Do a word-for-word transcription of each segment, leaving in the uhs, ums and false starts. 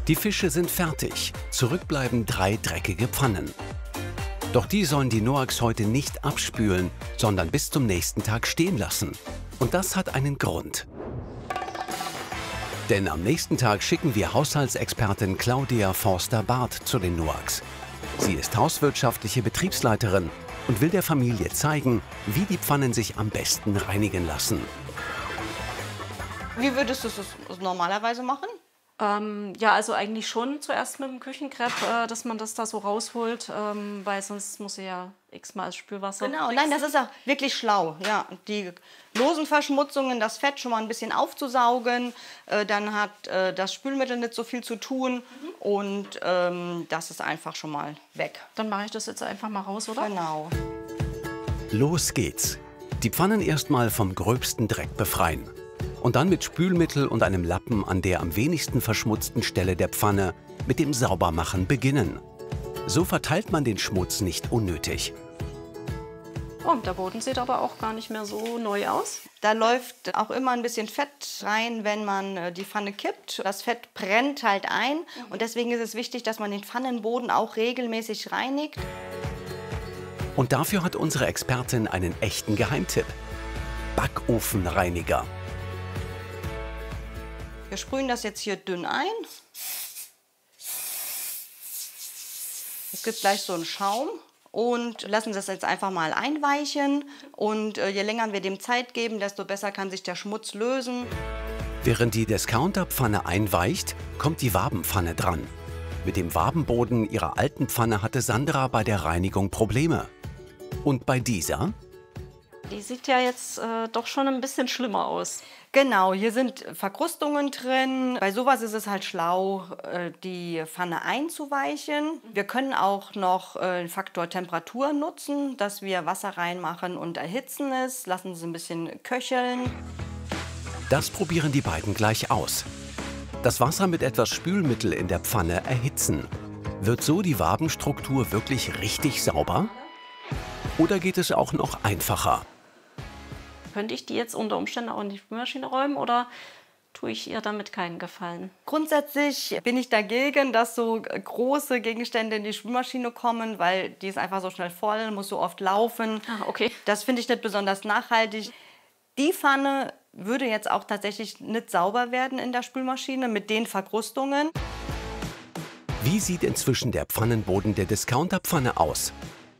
Die Fische sind fertig. Zurück bleiben drei dreckige Pfannen. Doch die sollen die Noax heute nicht abspülen, sondern bis zum nächsten Tag stehen lassen. Und das hat einen Grund. Denn am nächsten Tag schicken wir Haushaltsexpertin Claudia Forster-Barth zu den Noax. Sie ist hauswirtschaftliche Betriebsleiterin und will der Familie zeigen, wie die Pfannen sich am besten reinigen lassen. Wie würdest du es normalerweise machen? Ähm, ja, also eigentlich schon zuerst mit dem Küchenkrepp, äh, dass man das da so rausholt, ähm, weil sonst muss sie ja x-mal als Spülwasser Genau, wechseln. nein, das ist auch wirklich schlau. Ja, die losen Verschmutzungen, das Fett schon mal ein bisschen aufzusaugen, äh, dann hat äh, das Spülmittel nicht so viel zu tun mhm. und ähm, das ist einfach schon mal weg. Dann mache ich das jetzt einfach mal raus, oder? Genau. Los geht's. Die Pfannen erstmal vom gröbsten Dreck befreien. Und dann mit Spülmittel und einem Lappen an der am wenigsten verschmutzten Stelle der Pfanne mit dem Saubermachen beginnen. So verteilt man den Schmutz nicht unnötig. Oh, der Boden sieht aber auch gar nicht mehr so neu aus. Da läuft auch immer ein bisschen Fett rein, wenn man die Pfanne kippt. Das Fett brennt halt ein und deswegen ist es wichtig, dass man den Pfannenboden auch regelmäßig reinigt. Und dafür hat unsere Expertin einen echten Geheimtipp: Backofenreiniger. Wir sprühen das jetzt hier dünn ein. Es gibt gleich so einen Schaum und lassen das jetzt einfach mal einweichen. Und äh, je länger wir dem Zeit geben, desto besser kann sich der Schmutz lösen. Während die Discounterpfanne einweicht, kommt die Wabenpfanne dran. Mit dem Wabenboden ihrer alten Pfanne hatte Sandra bei der Reinigung Probleme. Und bei dieser? Die sieht ja jetzt äh, doch schon ein bisschen schlimmer aus. Genau, hier sind Verkrustungen drin. Bei sowas ist es halt schlau, die Pfanne einzuweichen. Wir können auch noch einen Faktor Temperatur nutzen, dass wir Wasser reinmachen und erhitzen es, lassen es ein bisschen köcheln. Das probieren die beiden gleich aus. Das Wasser mit etwas Spülmittel in der Pfanne erhitzen. Wird so die Wabenstruktur wirklich richtig sauber? Oder geht es auch noch einfacher? Könnte ich die jetzt unter Umständen auch in die Spülmaschine räumen oder tue ich ihr damit keinen Gefallen? Grundsätzlich bin ich dagegen, dass so große Gegenstände in die Spülmaschine kommen, weil die ist einfach so schnell voll, muss so oft laufen. Ah, okay. Das finde ich nicht besonders nachhaltig. Die Pfanne würde jetzt auch tatsächlich nicht sauber werden in der Spülmaschine mit den Verkrustungen. Wie sieht inzwischen der Pfannenboden der Discounterpfanne aus?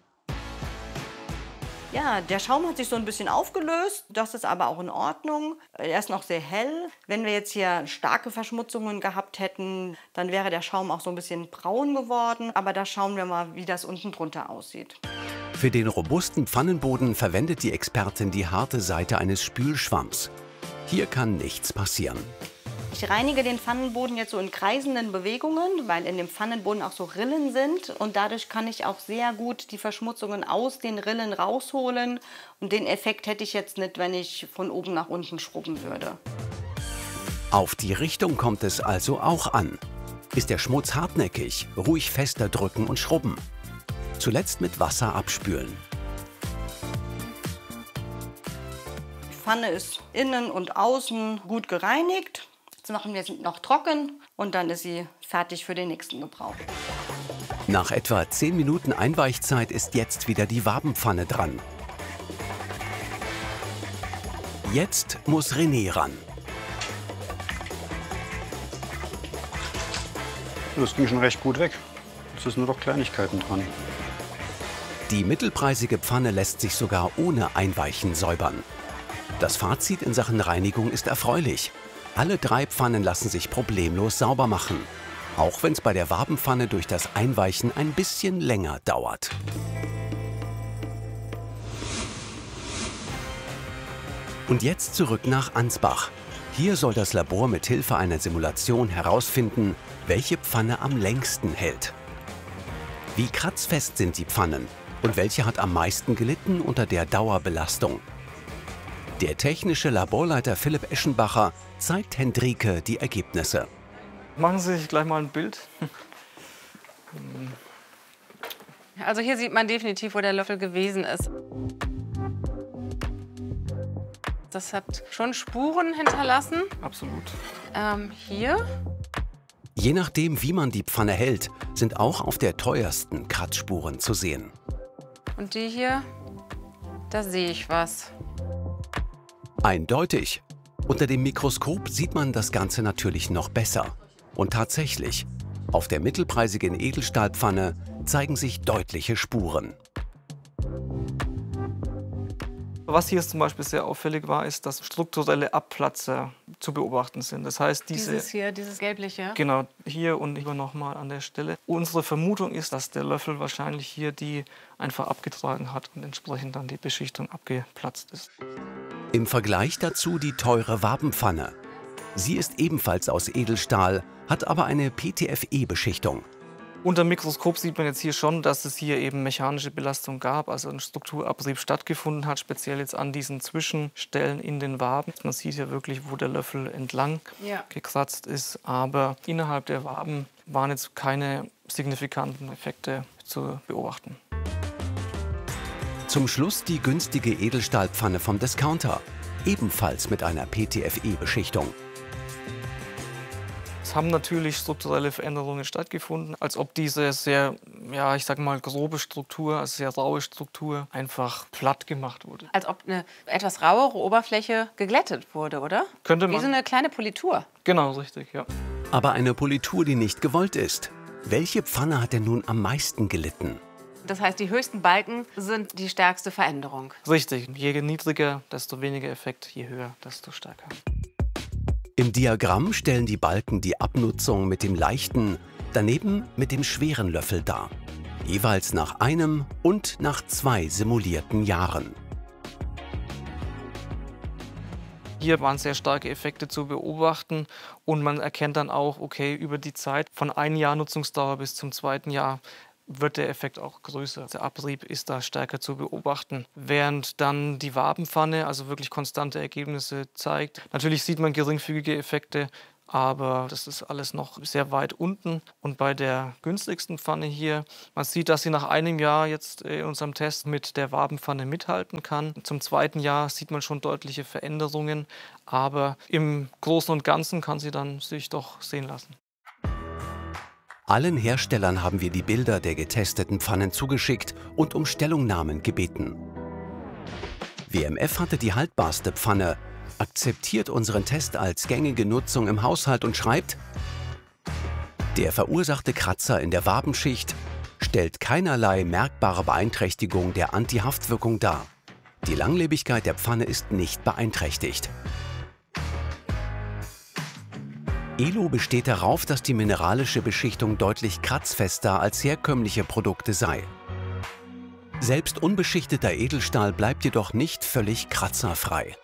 Ja, der Schaum hat sich so ein bisschen aufgelöst, das ist aber auch in Ordnung. Er ist noch sehr hell. Wenn wir jetzt hier starke Verschmutzungen gehabt hätten, dann wäre der Schaum auch so ein bisschen braun geworden. Aber da schauen wir mal, wie das unten drunter aussieht. Für den robusten Pfannenboden verwendet die Expertin die harte Seite eines Spülschwamms. Hier kann nichts passieren. Ich reinige den Pfannenboden jetzt so in kreisenden Bewegungen, weil in dem Pfannenboden auch so Rillen sind. Und dadurch kann ich auch sehr gut die Verschmutzungen aus den Rillen rausholen. Und den Effekt hätte ich jetzt nicht, wenn ich von oben nach unten schrubben würde. Auf die Richtung kommt es also auch an. Ist der Schmutz hartnäckig, ruhig fester drücken und schrubben. Zuletzt mit Wasser abspülen. Die Pfanne ist innen und außen gut gereinigt. Jetzt machen wir es noch trocken und dann ist sie fertig für den nächsten Gebrauch. Nach etwa zehn Minuten Einweichzeit ist jetzt wieder die Wabenpfanne dran. Jetzt muss René ran. Das ging schon recht gut weg. Es ist nur noch Kleinigkeiten dran. Die mittelpreisige Pfanne lässt sich sogar ohne Einweichen säubern. Das Fazit in Sachen Reinigung ist erfreulich. Alle drei Pfannen lassen sich problemlos sauber machen. Auch wenn es bei der Wabenpfanne durch das Einweichen ein bisschen länger dauert. Und jetzt zurück nach Ansbach. Hier soll das Labor mit Hilfe einer Simulation herausfinden, welche Pfanne am längsten hält. Wie kratzfest sind die Pfannen und welche hat am meisten gelitten unter der Dauerbelastung? Der technische Laborleiter Philipp Eschenbacher zeigt Hendrike die Ergebnisse. Machen Sie sich gleich mal ein Bild. Also hier sieht man definitiv, wo der Löffel gewesen ist. Das hat schon Spuren hinterlassen. Absolut. Ähm, hier. Je nachdem, wie man die Pfanne hält, sind auch auf der teuersten Kratzspuren zu sehen. Und die hier, da sehe ich was. Eindeutig. Unter dem Mikroskop sieht man das Ganze natürlich noch besser. Und tatsächlich, auf der mittelpreisigen Edelstahlpfanne zeigen sich deutliche Spuren. Was hier zum Beispiel sehr auffällig war, ist, dass strukturelle Abplatzer zu beobachten sind. Das heißt, diese, Dieses hier, dieses gelbliche. genau, hier und hier nochmal an der Stelle. Unsere Vermutung ist, dass der Löffel wahrscheinlich hier die einfach abgetragen hat und entsprechend dann die Beschichtung abgeplatzt ist. Im Vergleich dazu die teure Wabenpfanne. Sie ist ebenfalls aus Edelstahl, hat aber eine P T F E-Beschichtung. Unter dem Mikroskop sieht man jetzt hier schon, dass es hier eben mechanische Belastung gab, also ein Strukturabrieb stattgefunden hat, speziell jetzt an diesen Zwischenstellen in den Waben. Man sieht ja wirklich, wo der Löffel entlang Ja. gekratzt ist, aber innerhalb der Waben waren jetzt keine signifikanten Effekte zu beobachten. Zum Schluss die günstige Edelstahlpfanne vom Discounter, ebenfalls mit einer P T F E-Beschichtung. Es haben natürlich strukturelle Veränderungen stattgefunden, als ob diese sehr, ja, ich sag mal, grobe Struktur, also sehr raue Struktur, einfach platt gemacht wurde. Als ob eine etwas rauere Oberfläche geglättet wurde, oder? Könnte Wie man. so eine kleine Politur. Genau, richtig, ja. Aber eine Politur, die nicht gewollt ist. Welche Pfanne hat denn nun am meisten gelitten? Das heißt, die höchsten Balken sind die stärkste Veränderung. Richtig. Je niedriger, desto weniger Effekt, je höher, desto stärker. Im Diagramm stellen die Balken die Abnutzung mit dem leichten, daneben mit dem schweren Löffel dar. Jeweils nach einem und nach zwei simulierten Jahren. Hier waren sehr starke Effekte zu beobachten und man erkennt dann auch, okay, über die Zeit von einem Jahr Nutzungsdauer bis zum zweiten Jahr wird der Effekt auch größer. Der Abrieb ist da stärker zu beobachten. Während dann die Wabenpfanne also wirklich konstante Ergebnisse zeigt. Natürlich sieht man geringfügige Effekte, aber das ist alles noch sehr weit unten. Und bei der günstigsten Pfanne hier, man sieht, dass sie nach einem Jahr jetzt in unserem Test mit der Wabenpfanne mithalten kann. Zum zweiten Jahr sieht man schon deutliche Veränderungen, aber im Großen und Ganzen kann sie dann sich doch sehen lassen. Allen Herstellern haben wir die Bilder der getesteten Pfannen zugeschickt und um Stellungnahmen gebeten. W M F hatte die haltbarste Pfanne, akzeptiert unseren Test als gängige Nutzung im Haushalt und schreibt: Der verursachte Kratzer in der Wabenschicht stellt keinerlei merkbare Beeinträchtigung der Antihaftwirkung dar. Die Langlebigkeit der Pfanne ist nicht beeinträchtigt. Elo besteht darauf, dass die mineralische Beschichtung deutlich kratzfester als herkömmliche Produkte sei. Selbst unbeschichteter Edelstahl bleibt jedoch nicht völlig kratzerfrei.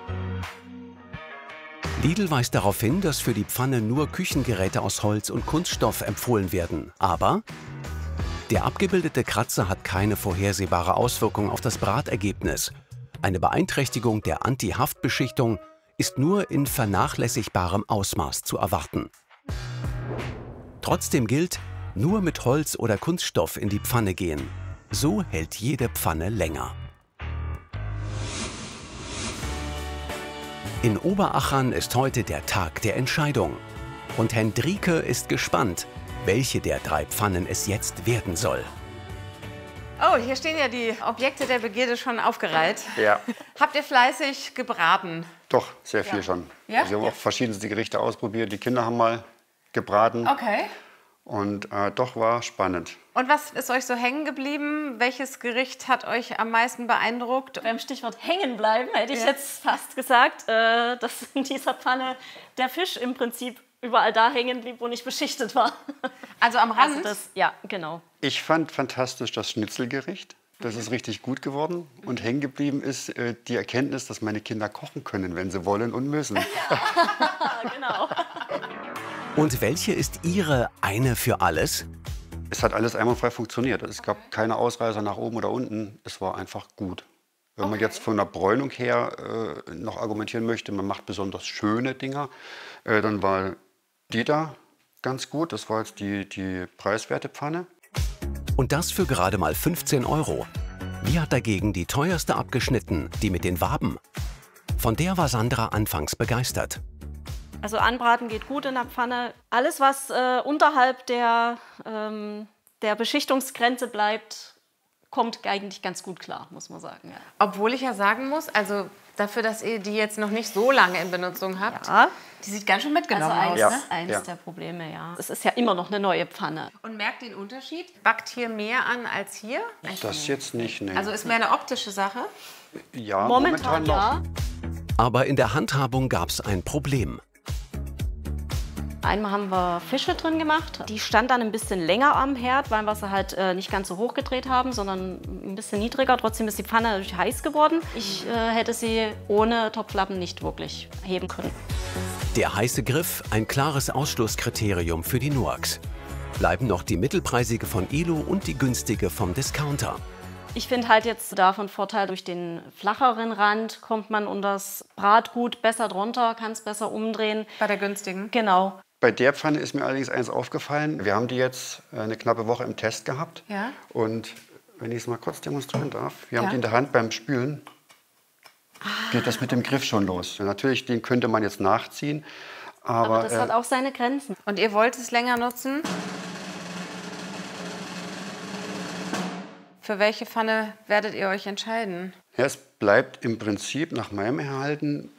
Lidl weist darauf hin, dass für die Pfanne nur Küchengeräte aus Holz und Kunststoff empfohlen werden. Aber der abgebildete Kratzer hat keine vorhersehbare Auswirkung auf das Bratergebnis. Eine Beeinträchtigung der Anti-Haftbeschichtung ist nur in vernachlässigbarem Ausmaß zu erwarten. Trotzdem gilt, nur mit Holz oder Kunststoff in die Pfanne gehen. So hält jede Pfanne länger. In Oberachern ist heute der Tag der Entscheidung. Und Hendrike ist gespannt, welche der drei Pfannen es jetzt werden soll. Oh, hier stehen ja die Objekte der Begierde schon aufgereiht. Ja, Habt ihr fleißig gebraten? doch, sehr viel schon. Ja? Also wir haben auch verschiedenste Gerichte ausprobiert. Die Kinder haben mal gebraten Okay. und äh, doch war spannend. Und was ist euch so hängen geblieben? Welches Gericht hat euch am meisten beeindruckt? Beim Stichwort hängen bleiben hätte ich Ja. jetzt fast gesagt, äh, dass in dieser Pfanne der Fisch im Prinzip überall da hängen blieb, wo nicht beschichtet war. Also am Rand? Also das, ja, genau. Ich fand fantastisch das Schnitzelgericht. Das ist richtig gut geworden. Und hängen geblieben ist äh, die Erkenntnis, dass meine Kinder kochen können, wenn sie wollen und müssen. genau. Und welche ist Ihre eine für alles? Es hat alles einwandfrei funktioniert. Es gab keine Ausreißer nach oben oder unten. Es war einfach gut. Wenn man jetzt von der Bräunung her äh, noch argumentieren möchte, man macht besonders schöne Dinger, äh, dann war die da ganz gut. Das war jetzt die, die preiswerte Pfanne. Und das für gerade mal fünfzehn Euro. Wie hat dagegen die teuerste abgeschnitten, die mit den Waben? Von der war Sandra anfangs begeistert. Also anbraten geht gut in der Pfanne. Alles, was äh, unterhalb der, ähm, der Beschichtungsgrenze bleibt, kommt eigentlich ganz gut klar, muss man sagen. Ja. Obwohl ich ja sagen muss, also dafür, dass ihr die jetzt noch nicht so lange in Benutzung habt, Ja. die sieht ganz schön mitgenommen Also aus. eins, Ne? eins Ja. der Probleme, ja. Es ist ja immer noch eine neue Pfanne. Und merkt den Unterschied? Backt hier mehr an als hier? Das jetzt nicht, ne. Also ist mehr eine optische Sache? ja, Momentan, momentan noch. ja. Aber in der Handhabung gab es ein Problem. Einmal haben wir Fische drin gemacht. Die stand dann ein bisschen länger am Herd, weil wir sie halt äh, nicht ganz so hoch gedreht haben, sondern ein bisschen niedriger. Trotzdem ist die Pfanne natürlich heiß geworden. Ich äh, hätte sie ohne Topflappen nicht wirklich heben können. Der heiße Griff, ein klares Ausschlusskriterium für die Noax. Bleiben noch die mittelpreisige von Elo und die günstige vom Discounter. Ich finde halt jetzt davon Vorteil, durch den flacheren Rand kommt man unter das Bratgut besser drunter, kann es besser umdrehen. Bei der günstigen? Genau. Bei der Pfanne ist mir allerdings eins aufgefallen. Wir haben die jetzt eine knappe Woche im Test gehabt. Ja. Und wenn ich es mal kurz demonstrieren darf, wir haben Ja. die in der Hand beim Spülen. Geht das mit dem Griff schon los. Natürlich, den könnte man jetzt nachziehen. Aber, Aber das hat äh, auch seine Grenzen. Und ihr wollt es länger nutzen? Für welche Pfanne werdet ihr euch entscheiden? ja, es bleibt im Prinzip nach meinem Erhalten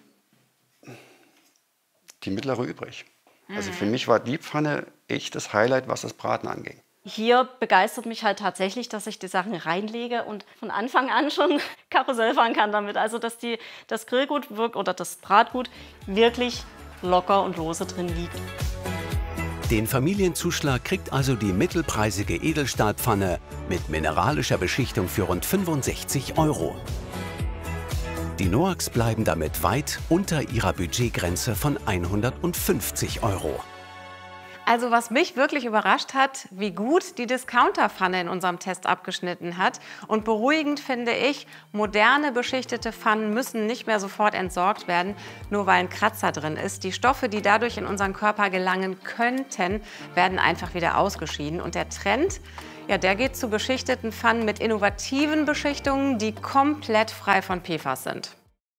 die mittlere übrig. Also für mich war die Pfanne echt das Highlight, was das Braten anging. Hier begeistert mich halt tatsächlich, dass ich die Sachen reinlege und von Anfang an schon Karussell fahren kann damit. Also dass die, das Grillgut wirkt oder das Bratgut wirklich locker und lose drin liegt. Den Familienzuschlag kriegt also die mittelpreisige Edelstahlpfanne mit mineralischer Beschichtung für rund fünfundsechzig Euro. Die Noax bleiben damit weit unter ihrer Budgetgrenze von hundertfünfzig Euro. Also was mich wirklich überrascht hat, wie gut die Discounterpfanne in unserem Test abgeschnitten hat. Und beruhigend finde ich, moderne beschichtete Pfannen müssen nicht mehr sofort entsorgt werden, nur weil ein Kratzer drin ist. Die Stoffe, die dadurch in unseren Körper gelangen könnten, werden einfach wieder ausgeschieden. Und der Trend, ja, der geht zu beschichteten Pfannen mit innovativen Beschichtungen, die komplett frei von P F A S sind.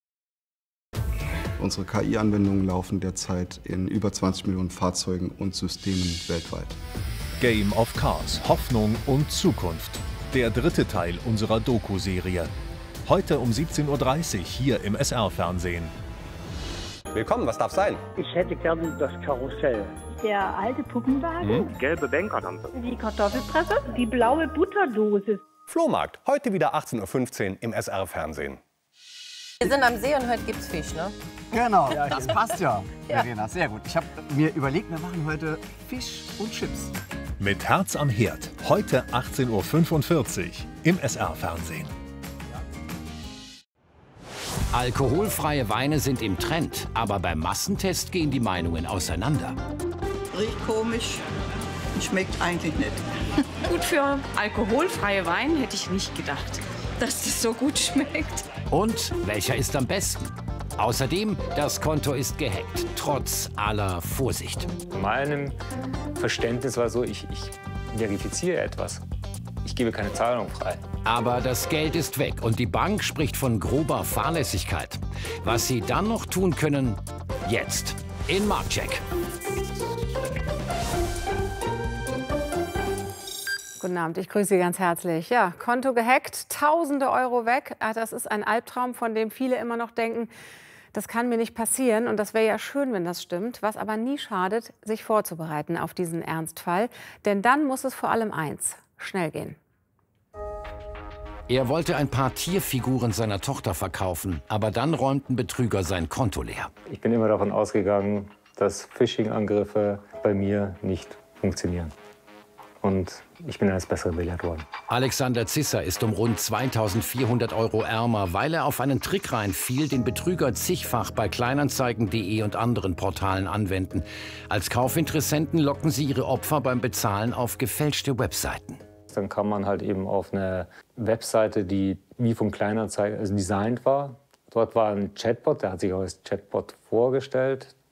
Unsere K I-Anwendungen laufen derzeit in über zwanzig Millionen Fahrzeugen und Systemen weltweit. Game of Cars, Hoffnung und Zukunft. Der dritte Teil unserer Doku-Serie. Heute um siebzehn Uhr dreißig hier im S R-Fernsehen. Willkommen, was darf sein? Ich hätte gerne das Karussell. Der alte Puppenwagen. Hm? Gelbe Bänkerlampe. Die Kartoffelpresse. Die blaue Butterdose. Flohmarkt, heute wieder achtzehn Uhr fünfzehn im S R-Fernsehen. Wir sind am See und heute gibt's Fisch, ne? Genau, ja, das passt ja, Verena, sehr gut. Ich habe mir überlegt, wir machen heute Fisch und Chips. Mit Herz am Herd, heute achtzehn Uhr fünfundvierzig im S R-Fernsehen. Alkoholfreie Weine sind im Trend, aber beim Massentest gehen die Meinungen auseinander. Riecht komisch, schmeckt eigentlich nicht. Gut für alkoholfreie Wein hätte ich nicht gedacht, dass das so gut schmeckt. Und welcher ist am besten? Außerdem, das Konto ist gehackt, trotz aller Vorsicht. In meinem Verständnis war so, ich, ich verifiziere etwas. Ich gebe keine Zahlung frei. Aber das Geld ist weg und die Bank spricht von grober Fahrlässigkeit. Was Sie dann noch tun können, jetzt in Marktcheck. Guten Abend, ich grüße Sie ganz herzlich. Ja, Konto gehackt, tausende Euro weg. Ah, das ist ein Albtraum, von dem viele immer noch denken, das kann mir nicht passieren. Und das wäre ja schön, wenn das stimmt. Was aber nie schadet, sich vorzubereiten auf diesen Ernstfall. Denn dann muss es vor allem eins, schnell gehen. Er wollte ein paar Tierfiguren seiner Tochter verkaufen, aber dann räumten Betrüger sein Konto leer. Ich bin immer davon ausgegangen, dass Phishing-Angriffe bei mir nicht funktionieren. Und ich bin eines Besseren belehrt worden. Alexander Zisser ist um rund zweitausendvierhundert Euro ärmer, weil er auf einen Trick reinfiel, den Betrüger zigfach bei Kleinanzeigen punkt de und anderen Portalen anwenden. Als Kaufinteressenten locken sie ihre Opfer beim Bezahlen auf gefälschte Webseiten. Dann kam man halt eben auf eine Webseite, die wie vom Kleinanzeigen also designt war. Dort war ein Chatbot, der hat sich auch als Chatbot vorgestellt.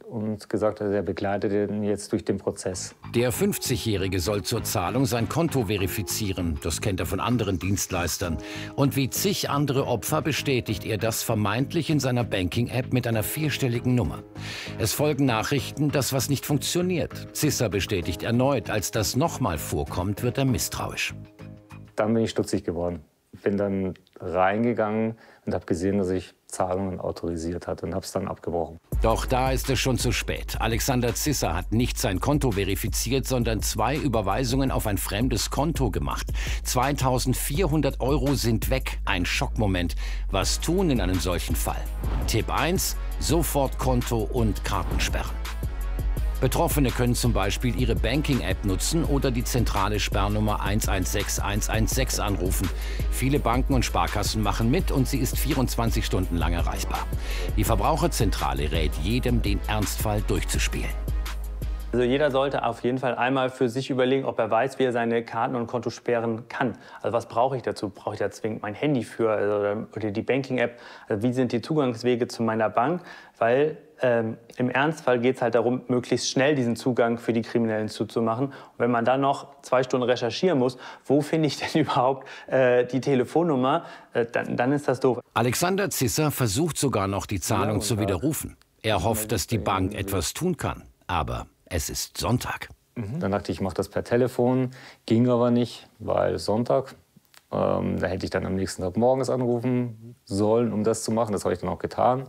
und gesagt, er begleitet ihn jetzt durch den Prozess. Der fünfzigjährige soll zur Zahlung sein Konto verifizieren. Das kennt er von anderen Dienstleistern. Und wie zig andere Opfer bestätigt er das vermeintlich in seiner Banking-App mit einer vierstelligen Nummer. Es folgen Nachrichten, dass was nicht funktioniert. Zisser bestätigt erneut, als das nochmal vorkommt, wird er misstrauisch. Dann bin ich stutzig geworden. Bin dann reingegangen und habe gesehen, dass ich Zahlungen autorisiert hatte und habe es dann abgebrochen. Doch da ist es schon zu spät. Alexander Zisser hat nicht sein Konto verifiziert, sondern zwei Überweisungen auf ein fremdes Konto gemacht. zweitausendvierhundert Euro sind weg. Ein Schockmoment. Was tun in einem solchen Fall? Tipp eins, Sofortkonto und Kartensperren. Betroffene können zum Beispiel ihre Banking-App nutzen oder die zentrale Sperrnummer eins eins sechs eins eins sechs anrufen. Viele Banken und Sparkassen machen mit und sie ist vierundzwanzig Stunden lang erreichbar. Die Verbraucherzentrale rät jedem, den Ernstfall durchzuspielen. Also jeder sollte auf jeden Fall einmal für sich überlegen, ob er weiß, wie er seine Karten und Kontos sperren kann. Also was brauche ich dazu? Brauche ich da zwingend mein Handy für oder, oder die Banking-App? Also wie sind die Zugangswege zu meiner Bank? Weil ähm, im Ernstfall geht es halt darum, möglichst schnell diesen Zugang für die Kriminellen zuzumachen. Und wenn man dann noch zwei Stunden recherchieren muss, wo finde ich denn überhaupt äh, die Telefonnummer, äh, dann, dann ist das doof. Alexander Zisser versucht sogar noch, die Zahlung zu widerrufen. Er hofft, dass die Bank etwas tun kann. Aber es ist Sonntag. Mhm. Dann dachte ich, ich mache das per Telefon. Ging aber nicht, weil Sonntag. Ähm, da hätte ich dann am nächsten Tag morgens anrufen sollen, um das zu machen. Das habe ich dann auch getan.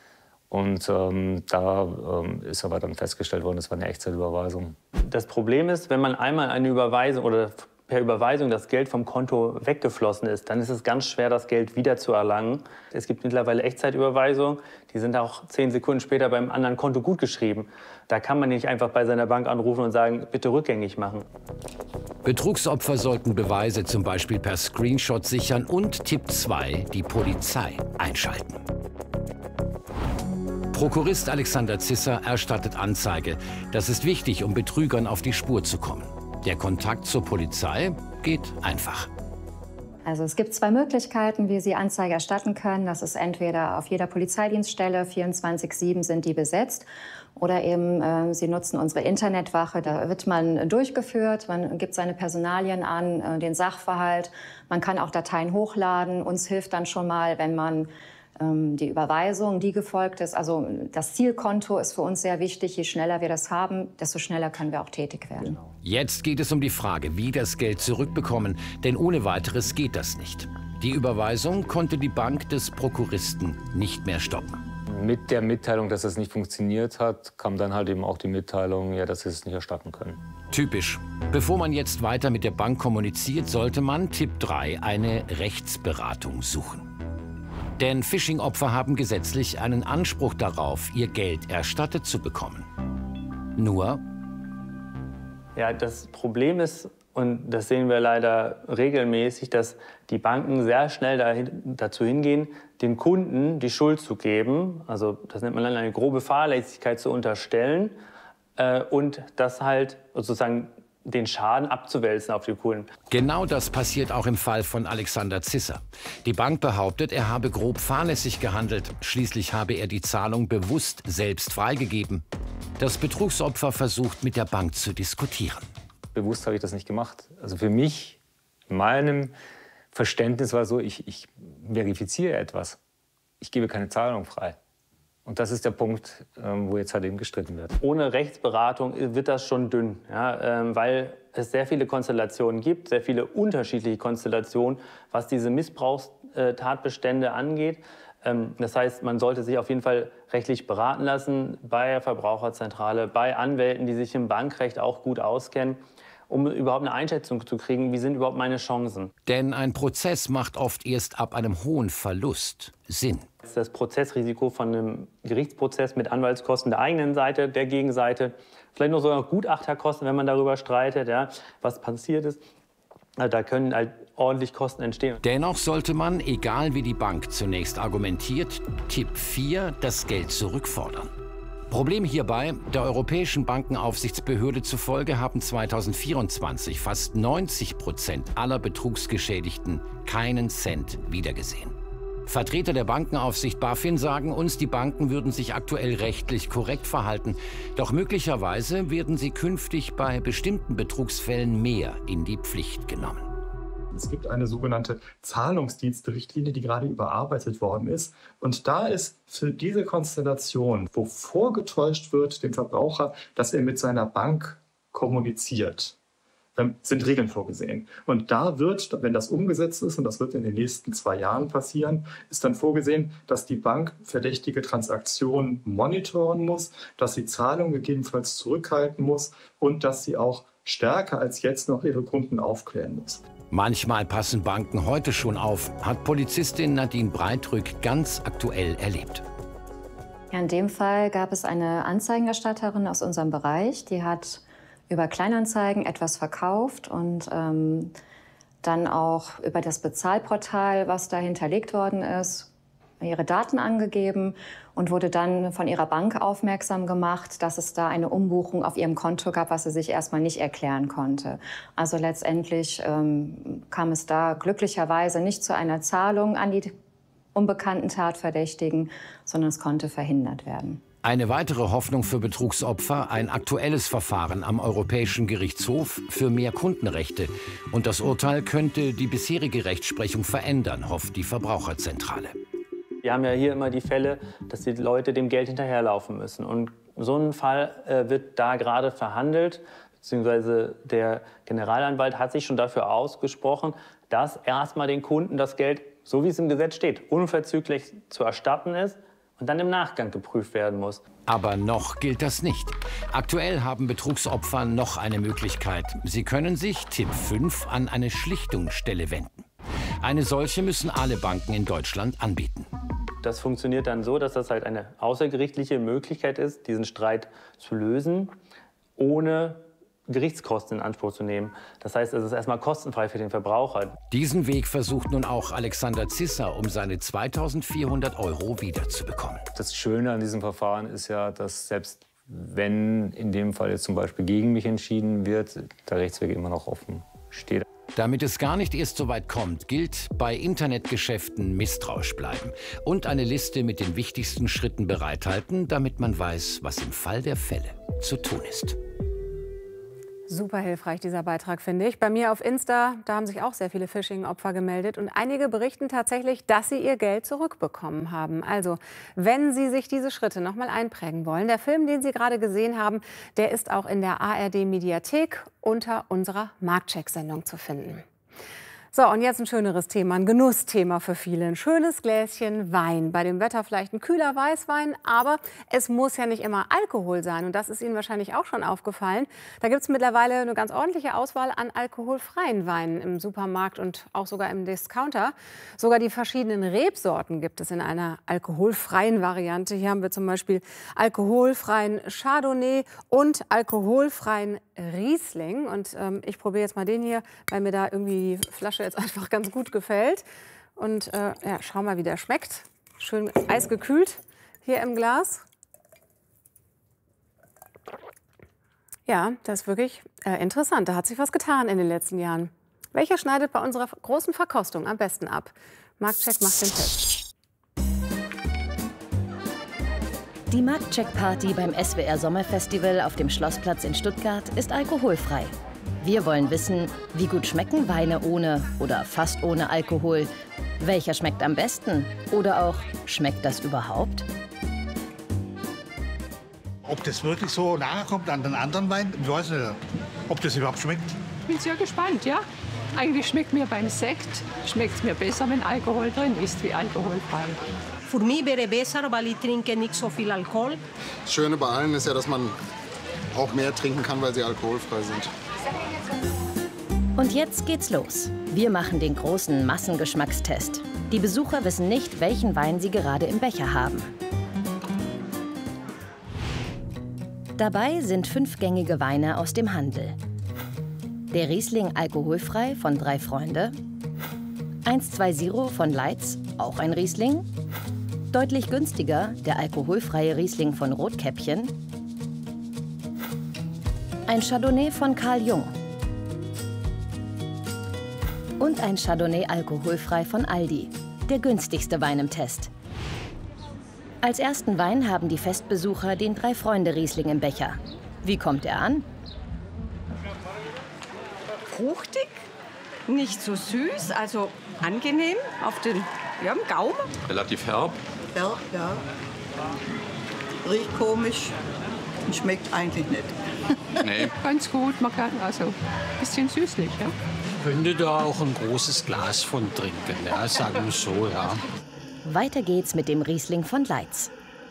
Und ähm, da ähm, ist aber dann festgestellt worden, das war eine Echtzeitüberweisung. Das Problem ist, wenn man einmal eine Überweisung oder per Überweisung das Geld vom Konto weggeflossen ist, dann ist es ganz schwer, das Geld wieder zu erlangen. Es gibt mittlerweile Echtzeitüberweisungen, die sind auch zehn Sekunden später beim anderen Konto gutgeschrieben. Da kann man nicht einfach bei seiner Bank anrufen und sagen, bitte rückgängig machen. Betrugsopfer sollten Beweise zum Beispiel per Screenshot sichern und Tipp zwei, die Polizei einschalten. Prokurist Alexander Zisser erstattet Anzeige. Das ist wichtig, um Betrügern auf die Spur zu kommen. Der Kontakt zur Polizei geht einfach. Also es gibt zwei Möglichkeiten, wie Sie Anzeige erstatten können. Das ist entweder auf jeder Polizeidienststelle, vierundzwanzig sieben sind die besetzt, oder eben äh, Sie nutzen unsere Internetwache. Da wird man durchgeführt, man gibt seine Personalien an, äh, den Sachverhalt. Man kann auch Dateien hochladen. Uns hilft dann schon mal, wenn man ähm, die Überweisung, die gefolgt ist. Also das Zielkonto ist für uns sehr wichtig. Je schneller wir das haben, desto schneller können wir auch tätig werden. Genau. Jetzt geht es um die Frage, wie das Geld zurückbekommen, denn ohne weiteres geht das nicht. Die Überweisung konnte die Bank des Prokuristen nicht mehr stoppen. Mit der Mitteilung, dass es nicht funktioniert hat, kam dann halt eben auch die Mitteilung, ja, dass sie es nicht erstatten können. Typisch. Bevor man jetzt weiter mit der Bank kommuniziert, sollte man, Tipp drei, eine Rechtsberatung suchen. Denn Phishing-Opfer haben gesetzlich einen Anspruch darauf, ihr Geld erstattet zu bekommen. Nur Ja, das Problem ist, und das sehen wir leider regelmäßig, dass die Banken sehr schnell dahin, dazu hingehen, den Kunden die Schuld zu geben. Also das nennt man dann eine grobe Fahrlässigkeit zu unterstellen äh, und das halt sozusagen den Schaden abzuwälzen auf die Kunden. Genau das passiert auch im Fall von Alexander Zisser. Die Bank behauptet, er habe grob fahrlässig gehandelt. Schließlich habe er die Zahlung bewusst selbst freigegeben. Das Betrugsopfer versucht, mit der Bank zu diskutieren. Bewusst habe ich das nicht gemacht. Also für mich, in meinem Verständnis war so, ich, ich verifiziere etwas. Ich gebe keine Zahlung frei. Und das ist der Punkt, wo jetzt halt eben gestritten wird. Ohne Rechtsberatung wird das schon dünn, ja, weil es sehr viele Konstellationen gibt, sehr viele unterschiedliche Konstellationen, was diese Missbrauchstatbestände angeht. Das heißt, man sollte sich auf jeden Fall rechtlich beraten lassen bei der Verbraucherzentrale, bei Anwälten, die sich im Bankrecht auch gut auskennen, um überhaupt eine Einschätzung zu kriegen, wie sind überhaupt meine Chancen. Denn ein Prozess macht oft erst ab einem hohen Verlust Sinn. Das Prozessrisiko von einem Gerichtsprozess mit Anwaltskosten der eigenen Seite, der Gegenseite, vielleicht noch sogar Gutachterkosten, wenn man darüber streitet, ja, was passiert ist. Da können halt ordentlich Kosten entstehen. Dennoch sollte man, egal wie die Bank zunächst argumentiert, Tipp vier, das Geld zurückfordern. Problem hierbei, der Europäischen Bankenaufsichtsbehörde zufolge haben zweitausendvierundzwanzig fast neunzig Prozent aller Betrugsgeschädigten keinen Cent wiedergesehen. Vertreter der Bankenaufsicht BaFin sagen uns, die Banken würden sich aktuell rechtlich korrekt verhalten. Doch möglicherweise werden sie künftig bei bestimmten Betrugsfällen mehr in die Pflicht genommen. Es gibt eine sogenannte Zahlungsdienste-Richtlinie, die gerade überarbeitet worden ist. Und da ist für diese Konstellation, wo vorgetäuscht wird dem Verbraucher, dass er mit seiner Bank kommuniziert, sind Regeln vorgesehen. Und da wird, wenn das umgesetzt ist, und das wird in den nächsten zwei Jahren passieren, ist dann vorgesehen, dass die Bank verdächtige Transaktionen monitoren muss, dass sie Zahlungen gegebenenfalls zurückhalten muss und dass sie auch stärker als jetzt noch ihre Kunden aufklären muss. Manchmal passen Banken heute schon auf, hat Polizistin Nadine Breitrück ganz aktuell erlebt. Ja, in dem Fall gab es eine Anzeigenerstatterin aus unserem Bereich, die hat über Kleinanzeigen etwas verkauft und ähm, dann auch über das Bezahlportal, was da hinterlegt worden ist, ihre Daten angegeben und wurde dann von ihrer Bank aufmerksam gemacht, dass es da eine Umbuchung auf ihrem Konto gab, was sie sich erstmal nicht erklären konnte. Also letztendlich ähm, kam es da glücklicherweise nicht zu einer Zahlung an die unbekannten Tatverdächtigen, sondern es konnte verhindert werden. Eine weitere Hoffnung für Betrugsopfer, ein aktuelles Verfahren am Europäischen Gerichtshof für mehr Kundenrechte. Und das Urteil könnte die bisherige Rechtsprechung verändern, hofft die Verbraucherzentrale. Wir haben ja hier immer die Fälle, dass die Leute dem Geld hinterherlaufen müssen. Und so ein Fall äh, wird da gerade verhandelt, beziehungsweise der Generalanwalt hat sich schon dafür ausgesprochen, dass erstmal den Kunden das Geld, so wie es im Gesetz steht, unverzüglich zu erstatten ist und dann im Nachgang geprüft werden muss. Aber noch gilt das nicht. Aktuell haben Betrugsopfer noch eine Möglichkeit. Sie können sich, Tipp fünf, an eine Schlichtungsstelle wenden. Eine solche müssen alle Banken in Deutschland anbieten. Das funktioniert dann so, dass das halt eine außergerichtliche Möglichkeit ist, diesen Streit zu lösen, ohne Gerichtskosten in Anspruch zu nehmen. Das heißt, es ist erstmal kostenfrei für den Verbraucher. Diesen Weg versucht nun auch Alexander Zisser, um seine zweitausendvierhundert Euro wiederzubekommen. Das Schöne an diesem Verfahren ist ja, dass selbst wenn in dem Fall jetzt zum Beispiel gegen mich entschieden wird, der Rechtsweg immer noch offen steht. Damit es gar nicht erst so weit kommt, gilt bei Internetgeschäften misstrauisch bleiben und eine Liste mit den wichtigsten Schritten bereithalten, damit man weiß, was im Fall der Fälle zu tun ist. Super hilfreich, dieser Beitrag, finde ich. Bei mir auf Insta, da haben sich auch sehr viele Phishing-Opfer gemeldet. Und einige berichten tatsächlich, dass sie ihr Geld zurückbekommen haben. Also, wenn Sie sich diese Schritte noch mal einprägen wollen, der Film, den Sie gerade gesehen haben, der ist auch in der A R D-Mediathek unter unserer Marktcheck-Sendung zu finden. So, und jetzt ein schöneres Thema, ein Genussthema für viele. Ein schönes Gläschen Wein. Bei dem Wetter vielleicht ein kühler Weißwein, aber es muss ja nicht immer Alkohol sein. Und das ist Ihnen wahrscheinlich auch schon aufgefallen. Da gibt es mittlerweile eine ganz ordentliche Auswahl an alkoholfreien Weinen im Supermarkt und auch sogar im Discounter. Sogar die verschiedenen Rebsorten gibt es in einer alkoholfreien Variante. Hier haben wir zum Beispiel alkoholfreien Chardonnay und alkoholfreien Riesling. Und ähm, ich probiere jetzt mal den hier, weil mir da irgendwie die Flasche jetzt einfach ganz gut gefällt. Und äh, ja, schau mal, wie der schmeckt. Schön eisgekühlt hier im Glas. Ja, das ist wirklich äh, interessant. Da hat sich was getan in den letzten Jahren. Welcher schneidet bei unserer großen Verkostung am besten ab? Marktcheck macht den Test. Die Marktcheck-Party beim S W R Sommerfestival auf dem Schlossplatz in Stuttgart ist alkoholfrei. Wir wollen wissen, wie gut schmecken Weine ohne oder fast ohne Alkohol? Welcher schmeckt am besten? Oder auch, schmeckt das überhaupt? Ob das wirklich so nachkommt an den anderen Weinen, ich weiß nicht, ob das überhaupt schmeckt. Ich bin sehr gespannt, ja. Eigentlich schmeckt mir beim Sekt schmeckt's mir besser, wenn Alkohol drin ist, wie alkoholfrei. Für mich wäre besser, weil ich trinke nicht so viel Alkohol. Das Schöne bei allen ist ja, dass man auch mehr trinken kann, weil sie alkoholfrei sind. Und jetzt geht's los. Wir machen den großen Massengeschmackstest. Die Besucher wissen nicht, welchen Wein sie gerade im Becher haben. Dabei sind fünf gängige Weine aus dem Handel. Der Riesling alkoholfrei von Drei Freunde, eins zwei Zero von Leitz, auch ein Riesling, deutlich günstiger der alkoholfreie Riesling von Rotkäppchen, ein Chardonnay von Carl Jung und ein Chardonnay alkoholfrei von Aldi. der günstigste Wein im Test. Als ersten Wein haben die Festbesucher den Drei-Freunde-Riesling im Becher. Wie kommt er an? Fruchtig, nicht so süß, also angenehm auf den ja, im Gaumen. Relativ herb. Herb, ja. Riecht komisch und schmeckt eigentlich nicht. Nee. Ganz gut, man kann also ein bisschen süßlich. Ja? Könnte da auch ein großes Glas von trinken, ja, sagen wir so, ja. Weiter geht's mit dem Riesling von Leitz.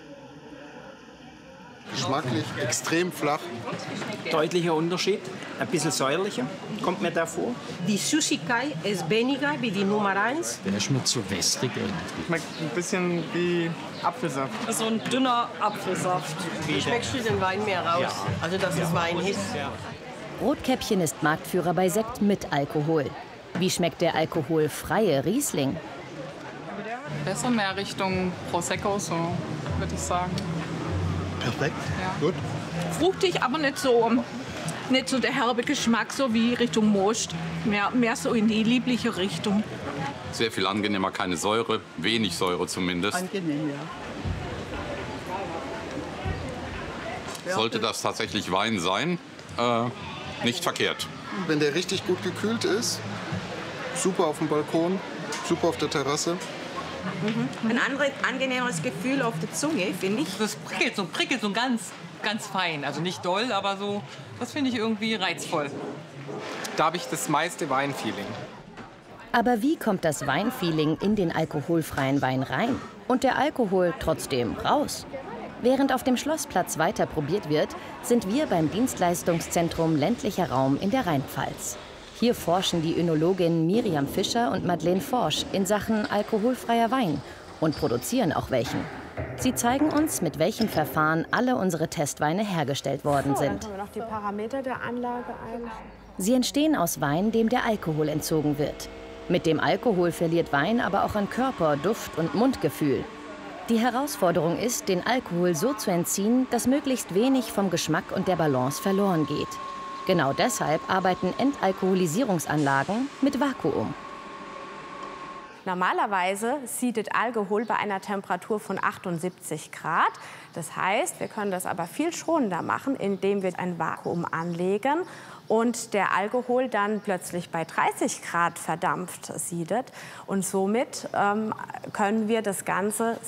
Geschmacklich extrem flach. Deutlicher Unterschied, ein bisschen säuerlicher, kommt mir da vor. Die Süßigkeit ist weniger wie die Nummer eins. Der ist mir zu wässrig irgendwie. Schmeckt ein bisschen wie Apfelsaft. So ein dünner Apfelsaft. Wie schmeckst du den Wein mehr raus? Ja. Also, dass es Wein ist. Rotkäppchen ist Marktführer bei Sekt mit Alkohol. Wie schmeckt der alkoholfreie Riesling? Besser mehr Richtung Prosecco, so würde ich sagen. Perfekt, ja. Gut. Fruchtig, aber nicht so, nicht so der herbe Geschmack, so wie Richtung Most. Mehr, mehr so in die liebliche Richtung. Sehr viel angenehmer, keine Säure, wenig Säure zumindest. Angenehm, ja. Sollte das tatsächlich Wein sein, äh, nicht verkehrt. Wenn der richtig gut gekühlt ist, super auf dem Balkon, super auf der Terrasse. Mhm. Ein anderes, angenehmeres Gefühl auf der Zunge, finde ich. Das prickelt so, prickelt so ganz, ganz fein. Also nicht doll, aber so, das finde ich irgendwie reizvoll. Da habe ich das meiste Weinfeeling. Aber wie kommt das Weinfeeling in den alkoholfreien Wein rein? Und der Alkohol trotzdem raus? Während auf dem Schlossplatz weiter probiert wird, sind wir beim Dienstleistungszentrum Ländlicher Raum in der Rheinpfalz. Hier forschen die Önologinnen Miriam Fischer und Madeleine Forsch in Sachen alkoholfreier Wein und produzieren auch welchen. Sie zeigen uns, mit welchen Verfahren alle unsere Testweine hergestellt worden sind. Dann haben wir noch die Parameter der Anlage ein. Sie entstehen aus Wein, dem der Alkohol entzogen wird. Mit dem Alkohol verliert Wein aber auch an Körper, Duft und Mundgefühl. Die Herausforderung ist, den Alkohol so zu entziehen, dass möglichst wenig vom Geschmack und der Balance verloren geht. Genau deshalb arbeiten Entalkoholisierungsanlagen mit Vakuum. Normalerweise siedet Alkohol bei einer Temperatur von achtundsiebzig Grad. Das heißt, wir können das aber viel schonender machen, indem wir ein Vakuum anlegen und der Alkohol dann plötzlich bei dreißig Grad verdampft siedet. Und somit ähm, können wir das Ganze